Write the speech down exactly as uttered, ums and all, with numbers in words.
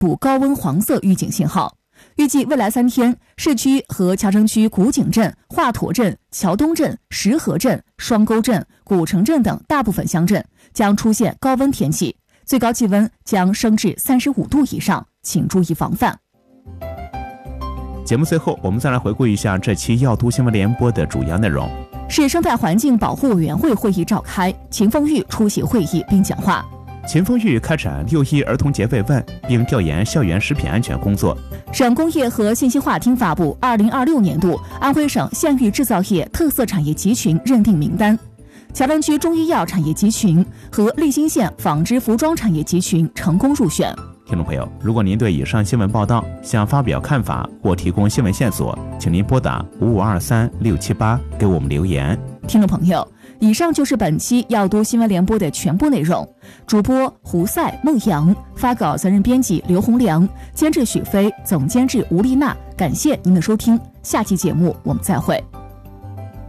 布高温黄色预警信号。预计未来三天，市区和乔城区古井镇、华佗镇、桥东镇、石河镇、双沟镇、古城镇等大部分乡镇将出现高温天气，最高气温将升至三十五度以上，请注意防范。 节目最后，我们再来回顾一下这期耀都新闻联播的主要内容。 市生态环境保护委员会会议召开，秦凤玉出席会议并讲话。 秦凤玉开展六一儿童节慰问，并调研校园食品安全工作。 省工业和信息化厅发布二零二六年度安徽省县域制造业特色产业集群认定名单，乔湾区中医药产业集群和利兴县纺织服装产业集群成功入选。 听众朋友，如果您对以上新闻报道想发表看法或提供新闻线索，请您拨打五五二三六七八给我们留言。 听众朋友，以上就是本期耀都新闻联播的全部内容。主播胡赛、孟阳，发稿责任编辑刘洪良，监制许飞，总监制吴丽娜。感谢您的收听，下期节目我们再会。